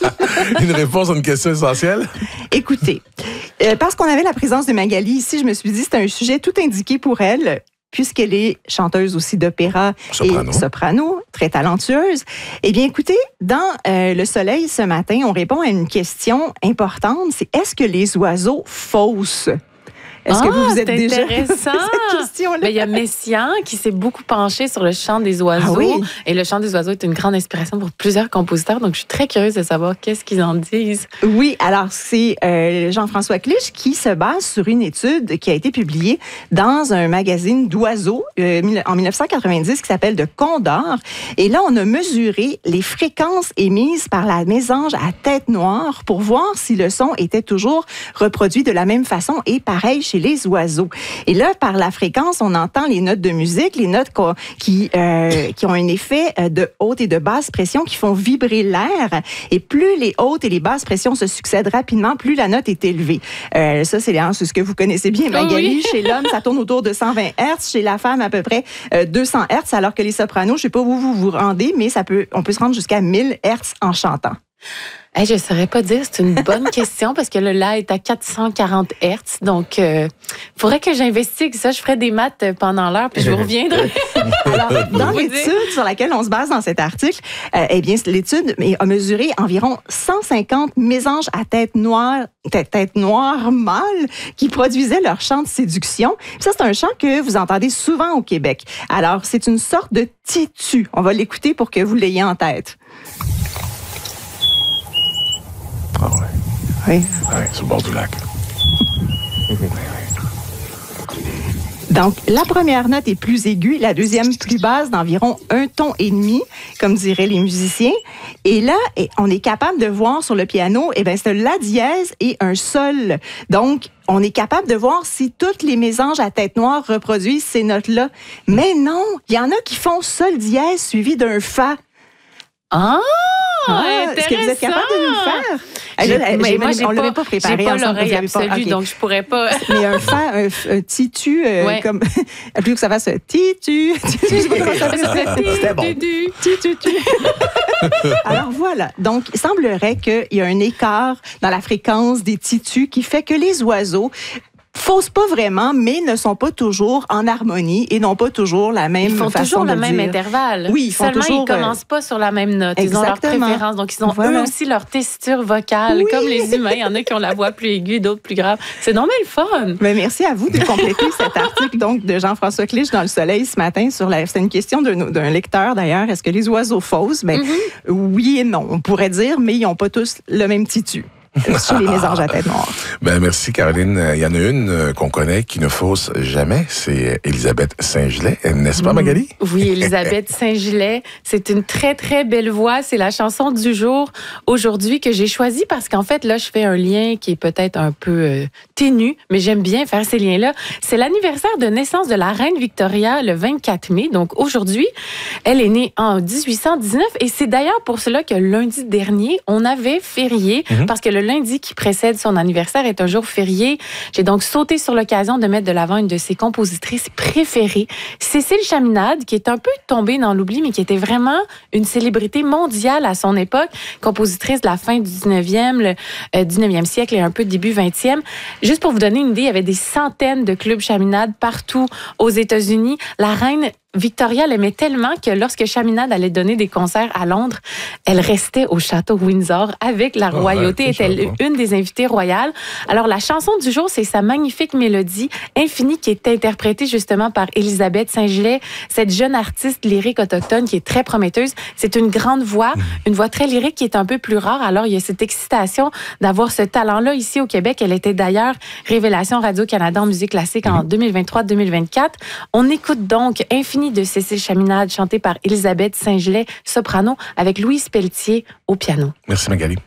Une réponse à une question essentielle? Écoutez, parce qu'on avait la présence de Magali ici, je me suis dit que c'était un sujet tout indiqué pour elle, puisqu'elle est chanteuse aussi d'opéra et soprano, très talentueuse. Eh bien, écoutez, dans Le Soleil ce matin, on répond à une question importante, c'est est-ce que les oiseaux faussent? Est-ce que vous êtes déjà intéressant. cette question-là? Ben, il y a Messiaen qui s'est beaucoup penché sur le chant des oiseaux. Ah oui? Et le chant des oiseaux est une grande inspiration pour plusieurs compositeurs. Donc, je suis très curieuse de savoir qu'est-ce qu'ils en disent. Oui, alors c'est Jean-François Clich qui se base sur une étude qui a été publiée dans un magazine d'oiseaux en 1990 qui s'appelle De Condor. Et là, on a mesuré les fréquences émises par la mésange à tête noire pour voir si le son était toujours reproduit de la même façon et pareil chez les oiseaux. Et là, par la fréquence, on entend les notes de musique, les notes qui ont un effet de haute et de basse pression qui font vibrer l'air. Et plus les hautes et les basses pressions se succèdent rapidement, plus la note est élevée. Ça, c'est ce que vous connaissez bien, Magali. Oui. Chez l'homme, ça tourne autour de 120 Hz. Chez la femme, à peu près 200 Hz. Alors que les sopranos, je ne sais pas où vous vous rendez, mais on peut se rendre jusqu'à 1000 Hz en chantant. Hey, je ne saurais pas dire, c'est une bonne question parce que le La est à 440 Hz. Donc, il faudrait que j'investigue ça. Je ferai des maths pendant l'heure puis je vous reviendrai. Alors, dans l'étude sur laquelle on se base dans cet article, eh bien, l'étude a mesuré environ 150 mésanges à tête noire mâles qui produisaient leur chant de séduction. Ça, c'est un chant que vous entendez souvent au Québec. Alors, c'est une sorte de titu. On va l'écouter pour que vous l'ayez en tête. Ah ouais. Oui. Oui, c'est au bord du lac. Donc, la première note est plus aiguë, la deuxième plus basse d'environ 1 ton et demi, comme diraient les musiciens. Et là, on est capable de voir sur le piano, c'est un La dièse et un Sol. Donc, on est capable de voir si toutes les mésanges à tête noire reproduisent ces notes-là. Mais non, il y en a qui font Sol dièse suivi d'un Fa. Est-ce que vous êtes capable de nous le faire? On ne l'avait pas préparé. J'ai pas l'oreille absolue, donc je pourrais pas. Mais un Fa, un titu, comme plus que ça fasse titu. C'était bon. Titu. Alors voilà. Donc, il semblerait qu'il y a un écart dans la fréquence des titus qui fait que les oiseaux faussent pas vraiment, mais ne sont pas toujours en harmonie et n'ont pas toujours la même façon de dire. Ils font toujours le même intervalle. Oui, ils font seulement toujours, ils commencent pas sur la même note. Exactement. Ils ont leur préférence. Donc, ils ont eux aussi leur tessiture vocale. Oui. Comme les humains. Il y en a qui ont la voix plus aiguë, d'autres plus grave. C'est normal le fun. Mais merci à vous de compléter cet article donc, de Jean-François Clich dans Le Soleil ce matin. C'est une question d'un lecteur d'ailleurs. Est-ce que les oiseaux faussent? Oui et non, on pourrait dire, mais ils n'ont pas tous le même titu. Chez les mésanges à tête noire. Merci, Caroline. Il y en a une qu'on connaît qui ne fausse jamais. C'est Élisabeth Saint-Gelais. N'est-ce pas, Magali? Oui, Élisabeth Saint-Gelais. C'est une très, très belle voix. C'est la chanson du jour aujourd'hui que j'ai choisie parce qu'en fait, là, je fais un lien qui est peut-être un peu ténu, mais j'aime bien faire ces liens-là. C'est l'anniversaire de naissance de la reine Victoria le 24 mai. Donc, aujourd'hui, elle est née en 1819 et c'est d'ailleurs pour cela que lundi dernier, on avait férié parce que le lundi qui précède son anniversaire est un jour férié. J'ai donc sauté sur l'occasion de mettre de l'avant une de ses compositrices préférées, Cécile Chaminade, qui est un peu tombée dans l'oubli, mais qui était vraiment une célébrité mondiale à son époque, compositrice de la fin du 19e siècle et un peu début 20e. Juste pour vous donner une idée, il y avait des centaines de clubs Chaminade partout aux États-Unis. La reine Victoria l'aimait tellement que lorsque Chaminade allait donner des concerts à Londres, elle restait au château Windsor avec la royauté, était une des invitées royales. Alors, la chanson du jour, c'est sa magnifique mélodie Infinie qui est interprétée justement par Élisabeth Saint-Gelais, cette jeune artiste lyrique autochtone qui est très prometteuse. C'est une grande voix, une voix très lyrique qui est un peu plus rare. Alors, il y a cette excitation d'avoir ce talent-là ici au Québec. Elle était d'ailleurs révélation Radio-Canada en musique classique en 2023-2024. On écoute donc Infinie de Cécile Chaminade, chantée par Élisabeth Saint-Gelais, soprano, avec Louise Pelletier au piano. Merci, Magali.